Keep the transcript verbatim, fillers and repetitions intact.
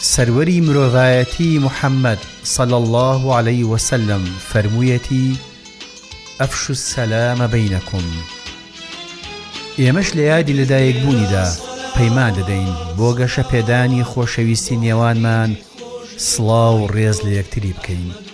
سەروەری مرۆڤایەتی محەممەد صلی الله عليه وسلم فەرموویەتی ئەفشوا السەلامە بەینەکم. ئێمەش لە یادی لەدایکبوونیدا پەیمان دەدەین بۆ گەشە پێدانی خۆشەویستی نێوانمان سڵاو و ڕێز لە یەکتری بکەین.